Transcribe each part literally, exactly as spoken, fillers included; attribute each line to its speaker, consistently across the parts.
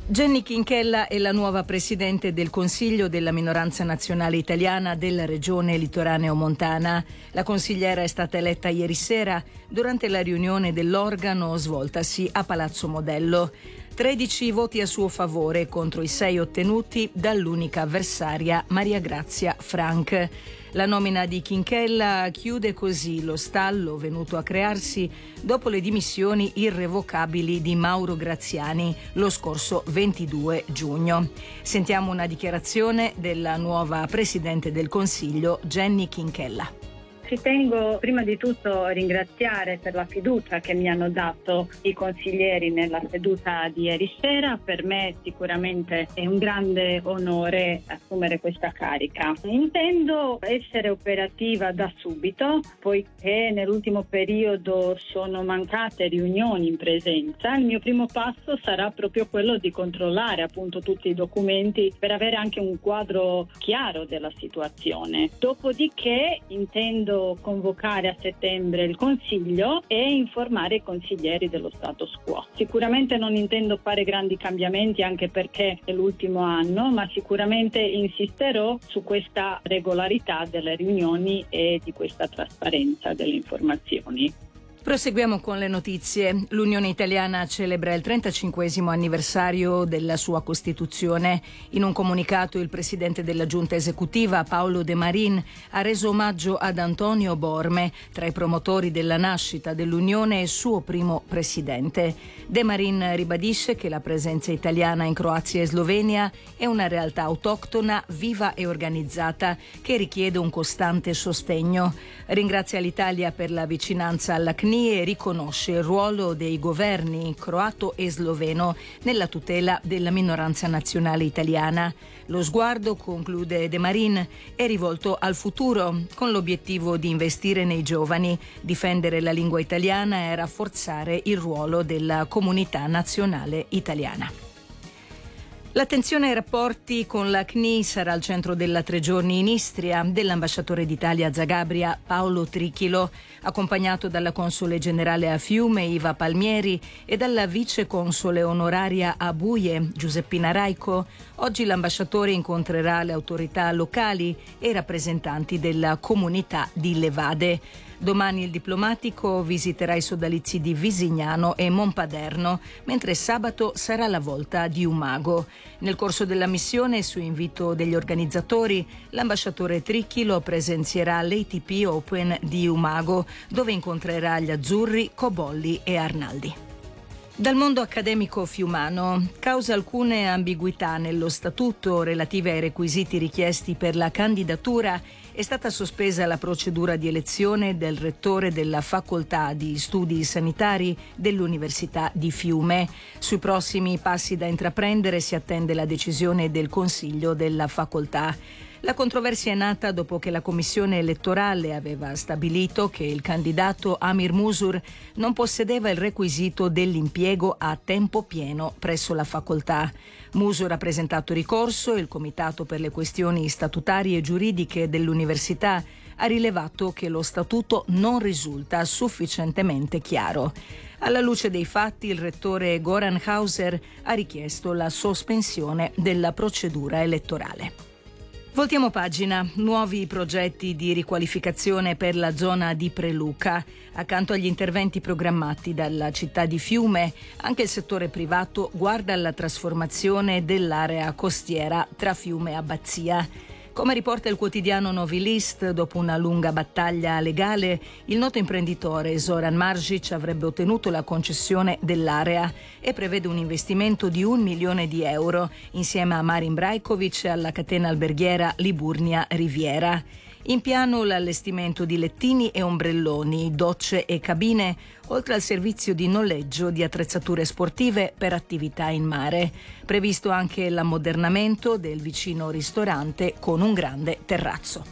Speaker 1: Jenny Chinchella è la nuova presidente del Consiglio della minoranza nazionale italiana della regione litoraneo-montana. La consigliera è stata eletta ieri sera durante la riunione dell'organo svoltasi a Palazzo Modello. tredici voti a suo favore contro i sei ottenuti dall'unica avversaria Maria Grazia Frank. La nomina di Chinchella chiude così lo stallo venuto a crearsi dopo le dimissioni irrevocabili di Mauro Graziani lo scorso ventidue giugno. Sentiamo una dichiarazione della nuova presidente del Consiglio, Jenny Chinchella.
Speaker 2: Ci tengo prima di tutto a ringraziare per la fiducia che mi hanno dato i consiglieri nella seduta di ieri sera. Per me sicuramente è un grande onore assumere questa carica. Intendo essere operativa da subito, poiché nell'ultimo periodo sono mancate riunioni in presenza. Il mio primo passo sarà proprio quello di controllare appunto tutti i documenti per avere anche un quadro chiaro della situazione. Dopodiché intendo convocare a settembre il Consiglio e informare i consiglieri dello status quo. Sicuramente non intendo fare grandi cambiamenti, anche perché è l'ultimo anno, ma sicuramente insisterò su questa regolarità delle riunioni e di questa trasparenza delle informazioni.
Speaker 1: Proseguiamo con le notizie. L'Unione Italiana celebra il trentacinquesimo anniversario della sua Costituzione. In un comunicato il presidente della Giunta esecutiva, Paolo De Marin, ha reso omaggio ad Antonio Borme, tra i promotori della nascita dell'Unione e suo primo presidente. De Marin ribadisce che la presenza italiana in Croazia e Slovenia è una realtà autoctona, viva e organizzata, che richiede un costante sostegno. Ringrazia l'Italia per la vicinanza alla C N I e riconosce il ruolo dei governi croato e sloveno nella tutela della minoranza nazionale italiana. Lo sguardo, conclude De Marin, è rivolto al futuro, con l'obiettivo di investire nei giovani, difendere la lingua italiana e rafforzare il ruolo della comunità nazionale italiana. L'attenzione ai rapporti con la C N I sarà al centro della tre giorni in Istria dell'ambasciatore d'Italia a Zagabria Paolo Trichilo, accompagnato dalla console generale a Fiume Iva Palmieri e dalla vice console onoraria a Buie Giuseppina Raico. Oggi l'ambasciatore incontrerà le autorità locali e i rappresentanti della comunità di Levade. Domani il diplomatico visiterà i sodalizi di Visignano e Monpaderno, mentre sabato sarà la volta di Umago. Nel corso della missione, su invito degli organizzatori, l'ambasciatore Trichilo presenzierà l'A T P Open di Umago, dove incontrerà gli azzurri, Cobolli e Arnaldi. Dal mondo accademico fiumano, causa alcune ambiguità nello statuto relative ai requisiti richiesti per la candidatura, è stata sospesa la procedura di elezione del rettore della facoltà di studi sanitari dell'Università di Fiume. Sui prossimi passi da intraprendere si attende la decisione del Consiglio della facoltà. La controversia è nata dopo che la commissione elettorale aveva stabilito che il candidato Amir Musur non possedeva il requisito dell'impiego a tempo pieno presso la facoltà. Musur ha presentato ricorso e il Comitato per le questioni statutarie e giuridiche dell'università ha rilevato che lo statuto non risulta sufficientemente chiaro. Alla luce dei fatti, il rettore Goran Hauser ha richiesto la sospensione della procedura elettorale. Voltiamo pagina. Nuovi progetti di riqualificazione per la zona di Preluca. Accanto agli interventi programmati dalla città di Fiume, anche il settore privato guarda alla trasformazione dell'area costiera tra Fiume e Abbazia. Come riporta il quotidiano Novi List, dopo una lunga battaglia legale, il noto imprenditore Zoran Maržić avrebbe ottenuto la concessione dell'area e prevede un investimento di un milione di euro insieme a Marin Brajković e alla catena alberghiera Liburnia Riviera. In piano l'allestimento di lettini e ombrelloni, docce e cabine, oltre al servizio di noleggio di attrezzature sportive per attività in mare. Previsto anche l'ammodernamento del vicino ristorante con un grande terrazzo.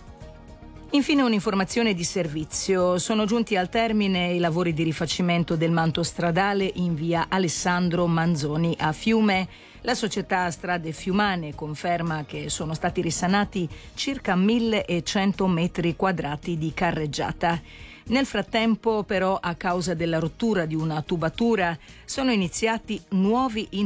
Speaker 1: Infine un'informazione di servizio. Sono giunti al termine i lavori di rifacimento del manto stradale in via Alessandro Manzoni a Fiume. La società Strade Fiumane conferma che sono stati risanati circa millecento metri quadrati di carreggiata. Nel frattempo, però, a causa della rottura di una tubatura, sono iniziati nuovi interventi